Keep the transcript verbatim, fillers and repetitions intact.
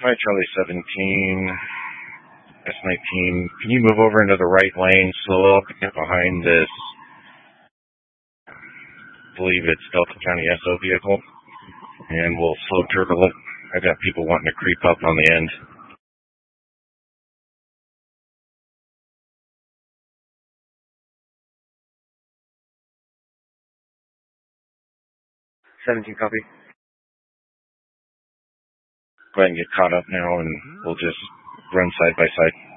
Hi, Charlie seventeen, S nineteen. Can you move over into the right lane, slow up, get behind this, I believe it's Delta County S O vehicle, and we'll slow turtle it. I got people wanting to creep up on the end. seventeen, copy. Go ahead and get caught up now, and we'll just run side by side.